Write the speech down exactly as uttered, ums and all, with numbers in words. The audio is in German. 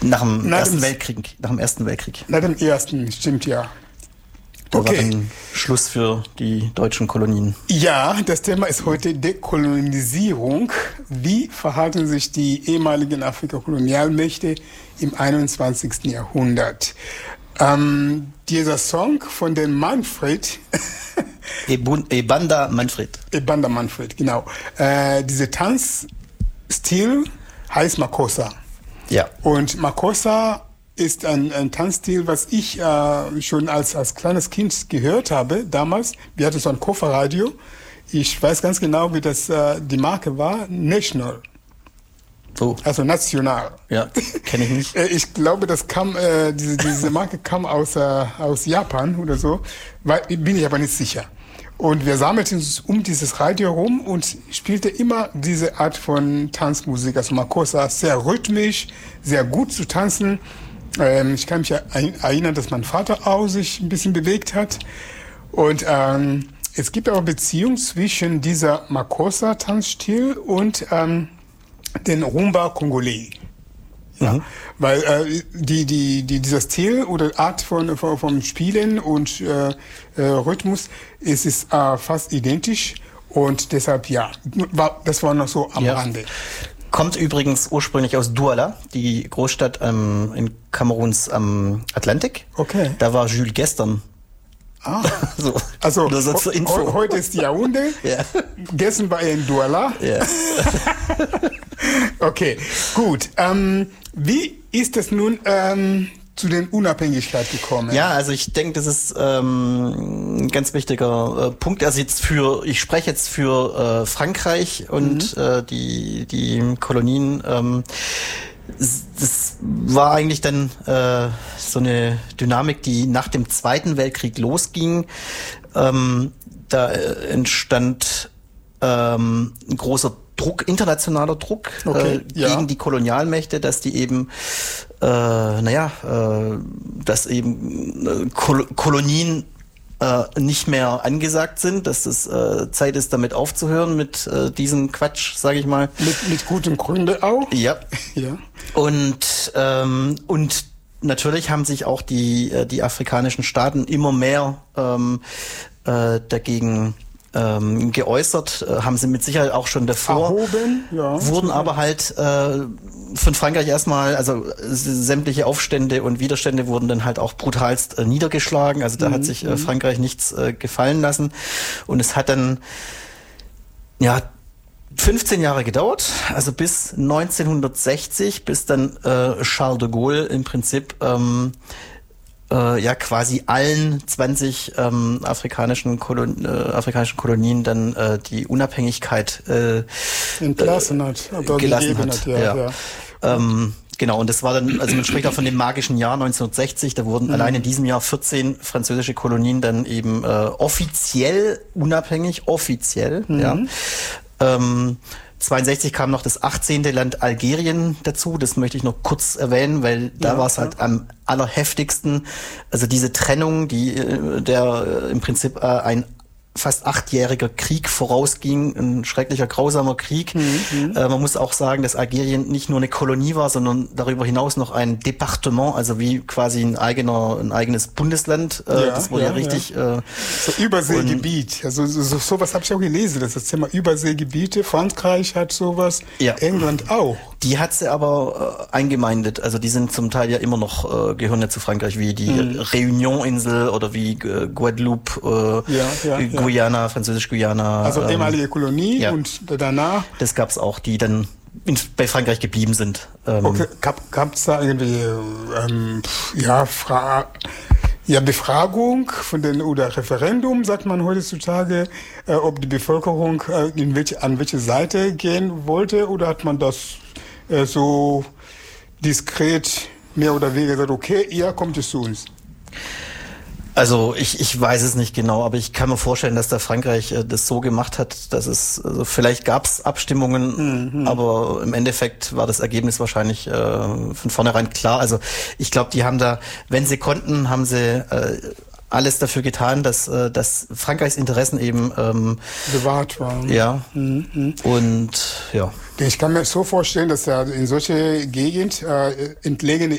Nach dem nach Ersten dem, Weltkrieg. Nach dem Ersten Weltkrieg. Nach dem Ersten, stimmt ja. Da Okay. war dann Schluss für die deutschen Kolonien. Ja, das Thema ist heute Dekolonisierung. Wie verhalten sich die ehemaligen Afrika-Kolonialmächte im einundzwanzigsten Jahrhundert? Ähm, dieser Song von den Manfred, Ebun, Ebanda Manfred. Ebanda Manfred, genau. Äh, dieser Tanzstil heißt Makossa. Ja. Und Makossa ist ein, ein Tanzstil, was ich äh, schon als, als kleines Kind gehört habe damals. Wir hatten so ein Kofferradio. Ich weiß ganz genau, wie das äh, die Marke war. National. So. Also national. Ja, kenne ich nicht. Äh, ich glaube, das kam, äh, diese, diese Marke kam aus, äh, aus Japan oder so. Weil, bin ich aber nicht sicher. Und wir sammelten uns um dieses Radio rum und spielte immer diese Art von Tanzmusik. Also Makossa, sehr rhythmisch, sehr gut zu tanzen. Ähm, ich kann mich erinnern, dass mein Vater auch sich ein bisschen bewegt hat. Und ähm, es gibt auch Beziehung zwischen dieser Makossa-Tanzstil und ähm, den Rumba Congolais. Ja, mhm. Weil äh, die, die, die, dieser Stil oder Art von, von, von Spielen und äh, äh, Rhythmus ist, ist äh, fast identisch und deshalb ja, war, das war noch so am ja. Rande. Kommt übrigens ursprünglich aus Douala, die Großstadt ähm, in Kameruns am Atlantik. Okay. Da war Jules gestern. Ah. So. Also Nur so zur Info. He heute ist Yaoundé, ja. Gestern war er in Douala. Ja. Okay, gut. Ähm, wie ist es nun ähm, zu den Unabhängigkeit gekommen? Ja, also ich denke, das ist ähm, ein ganz wichtiger äh, Punkt. Also jetzt für, ich spreche jetzt für äh, Frankreich und mhm. äh, die die Kolonien. Ähm, das war eigentlich dann äh, so eine Dynamik, die nach dem Zweiten Weltkrieg losging. Ähm, da äh, entstand ähm, ein großer Druck, internationaler Druck okay, äh, ja. gegen die Kolonialmächte, dass die eben, äh, naja, äh, dass eben äh, Kol Kolonien äh, nicht mehr angesagt sind, dass es äh, Zeit ist, damit aufzuhören mit äh, diesem Quatsch, sage ich mal. Mit, mit gutem Gründe auch? Ja. Ja. Und ähm, und natürlich haben sich auch die äh, die afrikanischen Staaten immer mehr ähm, äh, dagegen ähm, geäußert, äh, haben sie mit Sicherheit auch schon davor, Erhoben, ja. wurden aber halt äh, von Frankreich erstmal, also äh, sämtliche Aufstände und Widerstände wurden dann halt auch brutalst äh, niedergeschlagen, also da mhm. hat sich äh, Frankreich nichts äh, gefallen lassen und es hat dann, ja, fünfzehn Jahre gedauert, also bis neunzehnhundertsechzig, bis dann äh, Charles de Gaulle im Prinzip ähm, äh, ja quasi allen zwanzig ähm, afrikanischen, Kolon äh, afrikanischen Kolonien dann äh, die Unabhängigkeit äh, entlassen hat, oder gelassen gegeben hat. hat. Ja, ja. ja. Ähm, genau, und das war dann, also man spricht auch von dem magischen Jahr neunzehnhundertsechzig, da wurden mhm. allein in diesem Jahr vierzehn französische Kolonien dann eben äh, offiziell unabhängig, offiziell, mhm. ja. Ähm, zweiundsechzig kam noch das achtzehnte Land Algerien dazu. Das möchte ich noch kurz erwähnen, weil da ja, war es halt ja. am allerheftigsten. Also diese Trennung, die der im Prinzip äh, ein fast achtjähriger Krieg vorausging, ein schrecklicher, grausamer Krieg. Mhm. Äh, man muss auch sagen, dass Algerien nicht nur eine Kolonie war, sondern darüber hinaus noch ein Departement, also wie quasi ein eigener, ein eigenes Bundesland. Äh, ja, das wurde ja, ja richtig. Ja. Äh, so Überseegebiet. Also so, so, sowas habe ich auch gelesen, das ist das Thema Überseegebiete. Frankreich hat sowas, ja. England auch. Die hat sie aber äh, eingemeindet. Also die sind zum Teil ja immer noch, äh, gehören ja zu Frankreich, wie die mhm. Réunion-Insel oder wie äh, Guadeloupe, äh, ja, ja, ja. Guyana, Französisch-Guyana. Also ehemalige ähm, Kolonie ja. und danach? Das gab's auch, die dann in, bei Frankreich geblieben sind. Ähm, okay, gab, gab's da irgendwie ähm, ja, Fra ja, Befragung von den oder Referendum, sagt man heutzutage, äh, ob die Bevölkerung äh, in welche, an welche Seite gehen wollte, oder hat man das äh, so diskret mehr oder weniger gesagt, okay, ihr kommt es zu uns? Also ich, ich weiß es nicht genau, aber ich kann mir vorstellen, dass da Frankreich äh, das so gemacht hat, dass es, also vielleicht gab es Abstimmungen, mhm. aber im Endeffekt war das Ergebnis wahrscheinlich äh, von vornherein klar. Also ich glaube, die haben da, wenn sie konnten, haben sie äh, alles dafür getan, dass, äh, dass Frankreichs Interessen eben ähm, bewahrt waren. Ja. Mhm. Und ja. Ich kann mir so vorstellen, dass ja in solche Gegend, äh, entlegene